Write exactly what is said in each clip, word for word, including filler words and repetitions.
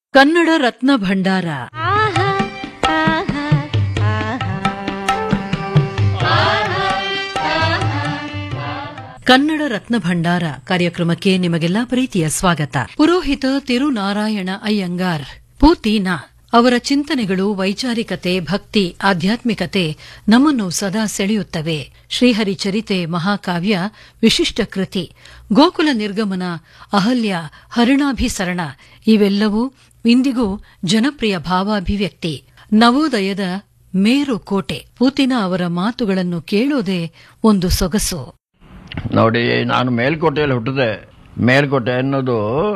ಕನ್ನಡ ರತ್ನ ಭಂಡಾರ. ಕನ್ನಡ ರತ್ನ ಭಂಡಾರ ಕಾರ್ಯಕ್ರಮಕ್ಕೆ ನಿಮಗೆಲ್ಲಾ ಪ್ರೀತಿಯ ಸ್ವಾಗತ. ಪುರೋಹಿತ ತಿರುನಾರಾಯಣ ಅಯ್ಯಂಗಾರ್ ಪೂತಿನ ಅವರ ಚಿಂತನೆಗಳು, ವೈಚಾರಿಕತೆ, ಭಕ್ತಿ, ಆಧ್ಯಾತ್ಮಿಕತೆ ನಮ್ಮನ್ನು ಸದಾ ಸೆಳೆಯುತ್ತವೆ. ಶ್ರೀಹರಿ ಚರಿತೆ ಮಹಾಕಾವ್ಯ ವಿಶಿಷ್ಟ ಕೃತಿ, ಗೋಕುಲ ನಿರ್ಗಮನ, ಅಹಲ್ಯ, ಹರಿಣಾಭಿಸರಣ ಇವೆಲ್ಲವೂ ಇಂದಿಗೂ ಜನಪ್ರಿಯ ಭಾವಾಭಿವ್ಯಕ್ತಿ. ನವೋದಯದ ಮೇರು ಕೋಟೆ. ಪೂತಿನ ಅವರ ಮಾತುಗಳನ್ನು ಕೇಳೋದೇ ಒಂದು ಸೊಗಸು. ನೋಡಿ, ನಾನು ಮೇಲ್ಕೋಟೆಯಲ್ಲಿ ಹುಟ್ಟಿದೆ. ಮೇಲ್ಕೋಟೆ ಅನ್ನೋದು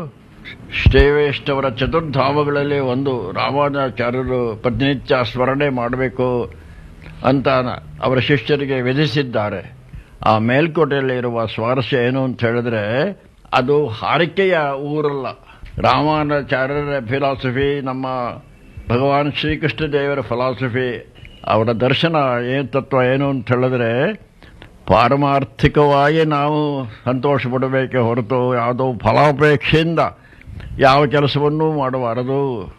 ಶ್ರೇವೇಷ್ಟವರ ಚತುರ್ಧಾಮಗಳಲ್ಲಿ ಒಂದು. ರಾಮಾನುಜಾಚಾರ್ಯರು ಪ್ರತಿನಿತ್ಯ ಸ್ಮರಣೆ ಮಾಡಬೇಕು ಅಂತ ಅವರ ಶಿಷ್ಯರಿಗೆ ವಿಧಿಸಿದ್ದಾರೆ. ಆ ಮೇಲ್ಕೋಟೆಯಲ್ಲಿ ಇರುವ ಸ್ವಾರಸ್ಯ ಏನು ಅಂತ ಹೇಳಿದ್ರೆ, ಅದು ಹಾರಿಕೆಯ ಊರಲ್ಲ. ರಾಮಾನುಜಾಚಾರ್ಯರ ಫಿಲಾಸಫಿ, ನಮ್ಮ ಭಗವಾನ್ ಶ್ರೀಕೃಷ್ಣ ದೇವರ ಫಿಲಾಸಫಿ, ಅವರ ದರ್ಶನ ಏನು, ತತ್ವ ಏನು ಅಂತ ಹೇಳಿದ್ರೆ, ಪಾರಮಾರ್ಥಿಕವಾಗಿ ನಾವು ಸಂತೋಷ ಪಡಬೇಕೆ ಹೊರತು ಯಾವುದೋ ಫಲಾಪೇಕ್ಷೆಯಿಂದ ಯಾವ ಕೆಲಸವನ್ನೂ ಮಾಡಬಾರದು.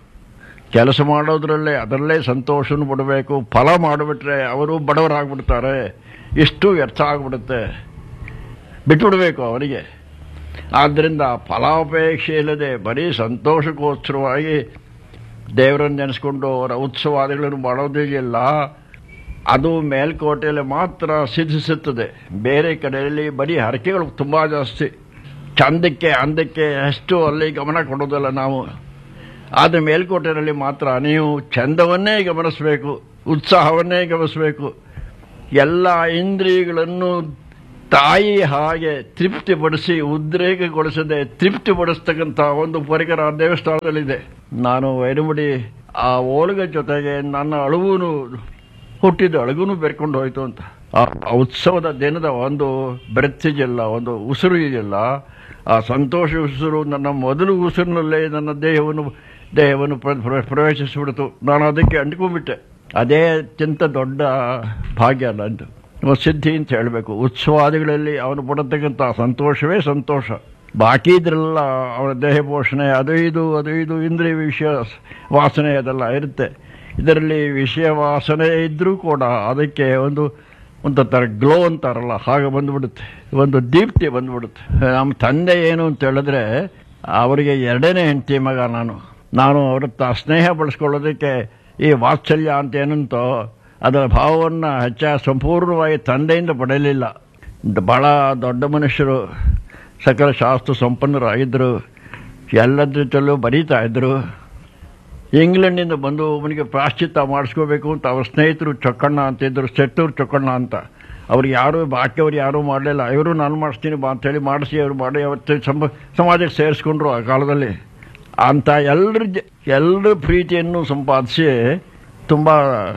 ಕೆಲಸ ಮಾಡೋದ್ರಲ್ಲೇ ಅದರಲ್ಲೇ ಸಂತೋಷವನ್ನು ಪಡಬೇಕು. ಫಲ ಮಾಡಿಬಿಟ್ರೆ ಅವರು ಬಡವರಾಗ್ಬಿಡ್ತಾರೆ, ಇಷ್ಟು ವ್ಯರ್ಥ ಆಗಿಬಿಡುತ್ತೆ, ಬಿಟ್ಬಿಡಬೇಕು ಅವರಿಗೆ. ಆದ್ದರಿಂದ ಫಲಾಪೇಕ್ಷೆ ಇಲ್ಲದೆ ಬರೀ ಸಂತೋಷಕ್ಕೋಸ್ಕರವಾಗಿ ದೇವರನ್ನು ನೆನೆಸ್ಕೊಂಡು ಅವರ ಉತ್ಸವಾದಿಗಳನ್ನು ಮಾಡೋದಿಲ್ಲ. ಅದು ಮೇಲ್ಕೋಟೆಯಲ್ಲಿ ಮಾತ್ರ ಸಿದ್ಧಿಸುತ್ತದೆ. ಬೇರೆ ಕಡೆಯಲ್ಲಿ ಬರೀ ಹರಕೆಗಳು ತುಂಬ ಜಾಸ್ತಿ. ಚಂದಕ್ಕೆ ಅಂದಕ್ಕೆ ಅಷ್ಟು ಅಲ್ಲಿ ಗಮನ ಕೊಡೋದಲ್ಲ ನಾವು. ಆದರೆ ಮೇಲ್ಕೋಟೆಯಲ್ಲಿ ಮಾತ್ರ ನೀವು ಚಂದವನ್ನೇ ಗಮನಿಸಬೇಕು, ಉತ್ಸಾಹವನ್ನೇ ಗಮನಿಸಬೇಕು. ಎಲ್ಲ ಇಂದ್ರಿಯಗಳನ್ನು ತಾಯಿ ಹಾಗೆ ತೃಪ್ತಿಪಡಿಸಿ ಉದ್ರೇಕಗೊಳಿಸದೆ ತೃಪ್ತಿಪಡಿಸ್ತಕ್ಕಂಥ ಒಂದು ಪರಿಕರ ದೇವಸ್ಥಾನದಲ್ಲಿದೆ. ನಾನು ವೈರಮುಡಿ ಆ ಓಲಗ ಜೊತೆಗೆ ನನ್ನ ಅಳುವೂ ಹುಟ್ಟಿದ ಅಳಗುನು ಬೆರ್ಕೊಂಡು ಹೋಯ್ತು ಅಂತ. ಆ ಉತ್ಸವದ ದಿನದ ಒಂದು ಬೆರೆತಿದೆಯಲ್ಲ, ಒಂದು ಉಸಿರು ಇದೆಯಲ್ಲ, ಆ ಸಂತೋಷ ಉಸಿರು ನನ್ನ ಮೊದಲು ಉಸಿರಿನಲ್ಲೇ ನನ್ನ ದೇಹವನ್ನು ದೇಹವನ್ನು ಪ್ರವೇಶಿಸಿಬಿಡ್ತು. ನಾನು ಅದಕ್ಕೆ ಅಂಟ್ಕೊಂಡ್ಬಿಟ್ಟೆ. ಅದೇ ಅತ್ಯಂತ ದೊಡ್ಡ ಭಾಗ್ಯ ಅಲ್ಲ ಅಂತ ಸಿದ್ಧಿ ಅಂತ ಹೇಳಬೇಕು. ಉತ್ಸವಾದಿಗಳಲ್ಲಿ ಅವನು ಪಡತಕ್ಕಂಥ ಸಂತೋಷವೇ ಸಂತೋಷ. ಬಾಕಿ ಇದ್ರೆಲ್ಲ ಅವನ ದೇಹ ಪೋಷಣೆ, ಅದು ಇದು ಅದು ಇದು ಇಂದ್ರಿಯ ವಿಷಯ ವಾಸನೆ ಅದೆಲ್ಲ ಇರುತ್ತೆ. ಇದರಲ್ಲಿ ವಿಷಯ ವಾಸನೆ ಇದ್ರೂ ಕೂಡ ಅದಕ್ಕೆ ಒಂದು ಒಂದು ಥರ ಗ್ಲೋ ಅಂತಾರಲ್ಲ, ಹಾಗೆ ಬಂದ್ಬಿಡುತ್ತೆ, ಒಂದು ದೀಪ್ತಿ ಬಂದ್ಬಿಡುತ್ತೆ. ನಮ್ಮ ತಂದೆ ಏನು ಅಂತ ಹೇಳಿದ್ರೆ, ಅವರಿಗೆ ಎರಡನೇ ಹೆಂಡತಿ ಮಗ ನಾನು. ನಾನು ಅವ್ರ ತ ಸ್ನೇಹ ಬಳಸ್ಕೊಳ್ಳೋದಕ್ಕೆ ಈ ವಾತ್ಸಲ್ಯ ಅಂತ ಏನಂತೋ ಅದರ ಭಾವವನ್ನು ಹೆಚ್ಚ ಸಂಪೂರ್ಣವಾಗಿ ತಂದೆಯಿಂದ ಪಡೆಯಲಿಲ್ಲ. ಭಾಳ ದೊಡ್ಡ ಮನುಷ್ಯರು, ಸಕಲ ಶಾಸ್ತ್ರ ಸಂಪನ್ನರಾಗಿದ್ದರು, ಎಲ್ಲದರಲ್ಲೂ ಬರೀತಾ ಇದ್ದರು. ಇಂಗ್ಲೆಂಡಿಂದ ಬಂದು ಅವನಿಗೆ ಪ್ರಾಶ್ಚಿತ್ಯ ಮಾಡಿಸ್ಕೋಬೇಕು ಅಂತ ಅವ್ರ ಸ್ನೇಹಿತರು ಚೊಕ್ಕಣ್ಣ ಅಂತಿದ್ದರು, ಸೆಟ್ಟೂರು ಚೊಕ್ಕಣ್ಣ ಅಂತ. ಅವ್ರು ಯಾರು ಬಾಕಿಯವ್ರು ಯಾರೂ ಮಾಡಲಿಲ್ಲ. ಇವರು ನಾನು ಮಾಡಿಸ್ತೀನಿ ಬಾ ಅಂತೇಳಿ ಮಾಡಿಸಿ ಅವ್ರು ಮಾಡಿ ಅವತ್ತು ಸಮ ಸಮಾಜಕ್ಕೆ ಸೇರಿಸ್ಕೊಂಡ್ರು. ಆ ಕಾಲದಲ್ಲಿ ಅಂಥ ಎಲ್ಲರ ಎಲ್ಲರ ಪ್ರೀತಿಯನ್ನು ಸಂಪಾದಿಸಿ ತುಂಬ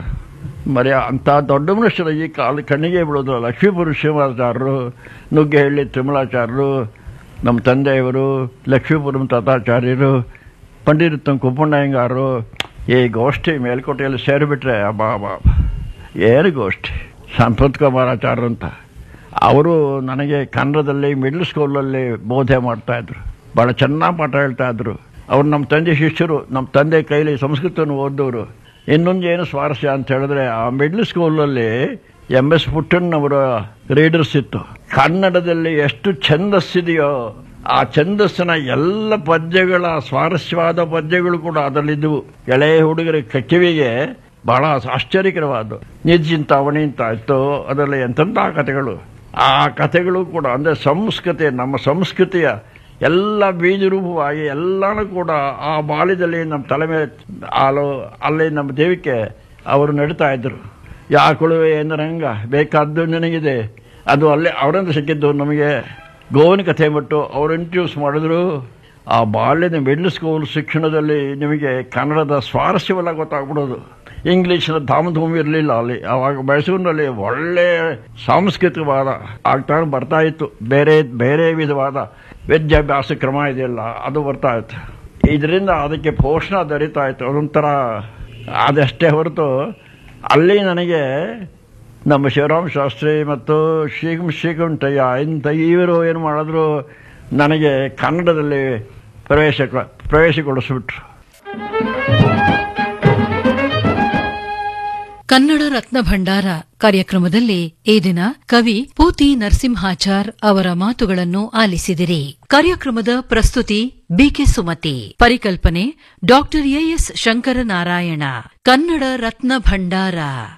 ಮರ್ಯ ಅಂಥ ದೊಡ್ಡ ಮನುಷ್ಯರು ಈ ಕಾಲ ಕಣ್ಣಿಗೆ ಬಿಡೋದು. ಲಕ್ಷ್ಮೀಪುರ ಶ್ರೀನಿವಾಸಾಚಾರ್ಯರು, ನುಗ್ಗೆಹಳ್ಳಿ ತಿಮ್ಮಲಾಚಾರ್ಯರು, ನಮ್ಮ ತಂದೆಯವರು, ಲಕ್ಷ್ಮೀಪುರಂ ತಾತಾಚಾರ್ಯರು, ಪಂಡಿತ ಕುಪ್ಪಣ್ಣಯ್ಯಂಗಾರು. ಈ ಗೋಷ್ಠಿ ಮೇಲ್ಕೋಟೆಯಲ್ಲಿ ಸೇರಿಬಿಟ್ರೆ ಅಬ್ಬಾ ಅಬ್ಬಾ ಏನು ಗೋಷ್ಠಿ. ಸಂಪತ್ ಕುಮಾರಾಚಾರ್ಯರು ಅಂತ ಅವರು ನನಗೆ ಕನ್ನಡದಲ್ಲಿ ಮಿಡ್ಲ್ ಸ್ಕೂಲಲ್ಲಿ ಬೋಧೆ ಮಾಡ್ತಾಯಿದ್ರು. ಭಾಳ ಚೆನ್ನಾಗಿ ಪಾಠ ಹೇಳ್ತಾಯಿದ್ರು. ಅವ್ರು ನಮ್ಮ ತಂದೆ ಶಿಷ್ಯರು, ನಮ್ಮ ತಂದೆ ಕೈಲಿ ಸಂಸ್ಕೃತವನ್ನು ಓದೋರು. ಇನ್ನೊಂದು ಏನು ಸ್ವಾರಸ್ಯ ಅಂತ ಹೇಳಿದ್ರೆ, ಆ ಮಿಡ್ಲ್ ಸ್ಕೂಲಲ್ಲಿ ಎಮ್ ಎಸ್ ಪುಟ್ಟಣ್ಣವರ ರೀಡರ್ಸ್ ಇತ್ತು. ಕನ್ನಡದಲ್ಲಿ ಎಷ್ಟು ಛಂದಸ್ಸಿದೆಯೋ ಆ ಛಂದಸ್ಸಿನ ಎಲ್ಲ ಪದ್ಯಗಳ ಸ್ವಾರಸ್ಯವಾದ ಪದ್ಯಗಳು ಕೂಡ ಅದರಲ್ಲಿದ್ದವು. ಎಳೆಯ ಹುಡುಗರ ಕಿವಿಗೆ ಬಹಳ ಆಶ್ಚರ್ಯಕರವಾದ ನಿಜಿಂತಾವಣಿ ಅಂತ ಇತ್ತು. ಅದರಲ್ಲಿ ಎಂತೆಂಥ ಕಥೆಗಳು. ಆ ಕಥೆಗಳು ಕೂಡ ಅಂದರೆ ಸಂಸ್ಕೃತಿ, ನಮ್ಮ ಸಂಸ್ಕೃತಿಯ ಎಲ್ಲ ಬೀಜರೂಪವಾಗಿ ಎಲ್ಲನೂ ಕೂಡ ಆ ಬಾಲ್ಯದಲ್ಲಿ ನಮ್ಮ ತಲೆ ಮೇಲೆ ಆಲೋ ಅಲ್ಲಿ ನಮ್ಮ ದೇವಿಕೆ ಅವರು ನಡೀತಾ ಇದ್ರು. ಯಾಕುಳುವೆ ಎಂದರಂಗ ಬೇಕಾದ್ದು ನನಗಿದೆ, ಅದು ಅಲ್ಲೇ ಅವರಿಂದ ಸಿಕ್ಕಿದ್ದು ನಮಗೆ. ಗೋವಿನ ಕಥೆ ಬಿಟ್ಟು ಅವರು ಇಂಟ್ರೊಡ್ಯೂಸ್ ಮಾಡಿದ್ರು. ಆ ಬಾಲ್ಯದ ಮಿಡ್ಲ್ ಸ್ಕೂಲ್ ಶಿಕ್ಷಣದಲ್ಲಿ ನಿಮಗೆ ಕನ್ನಡದ ಸ್ವಾರಸ್ಯವೆಲ್ಲ ಗೊತ್ತಾಗ್ಬಿಡೋದು. ಇಂಗ್ಲೀಷಿನ ಧಾಮಧೂಮಿ ಇರಲಿಲ್ಲ ಅಲ್ಲಿ. ಆವಾಗ ಮೈಸೂರಿನಲ್ಲಿ ಒಳ್ಳೆಯ ಸಾಂಸ್ಕೃತಿಕವಾದ ಆಗ್ತಾ ಬರ್ತಾ ಇತ್ತು. ಬೇರೆ ಬೇರೆ ವಿಧವಾದ ವಿದ್ಯಾಭ್ಯಾಸ ಕ್ರಮ ಇದೆಯಲ್ಲ, ಅದು ಬರ್ತಾ ಇತ್ತು. ಇದರಿಂದ ಅದಕ್ಕೆ ಪೋಷಣ ದೊರೀತಾ ಇತ್ತು. ಅದೊಂಥರ ಅದಷ್ಟೇ ಹೊರತು ಅಲ್ಲಿ ನನಗೆ ನಮ್ಮ ಶಿವರಾಮ ಶಾಸ್ತ್ರಿ ಮತ್ತು ಶ್ರೀಕಂ ಶ್ರೀಕಂಠಯ್ಯ ಇಂಥ ಇವರು ಏನು ಮಾಡಿದ್ರು, ನನಗೆ ಕನ್ನಡದಲ್ಲಿ ಪ್ರವೇಶ ಪ್ರವೇಶಗೊಳಿಸ್ಬಿಟ್ರು. ಕನ್ನಡ ರತ್ನ ಭಂಡಾರ ಕಾರ್ಯಕ್ರಮದಲ್ಲಿ ಈ ದಿನ ಕವಿ ಪೂತಿ ನರಸಿಂಹಾಚಾರ್ ಅವರ ಮಾತುಗಳನ್ನು ಆಲಿಸಿದಿರಿ. ಕಾರ್ಯಕ್ರಮದ ಪ್ರಸ್ತುತಿ ಬಿಕೆ ಸುಮತಿ, ಪರಿಕಲ್ಪನೆ ಡಾಕ್ಟರ್ ಎಎಸ್ ಶಂಕರನಾರಾಯಣ. ಕನ್ನಡ ರತ್ನ ಭಂಡಾರ.